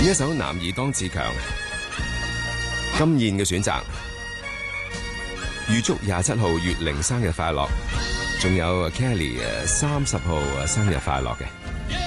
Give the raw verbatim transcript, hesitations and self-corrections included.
一首男兒當自強，金燕嘅選擇，預祝廿七號月齡生日快樂，仲有 Kelly 誒三十號生日快樂嘅。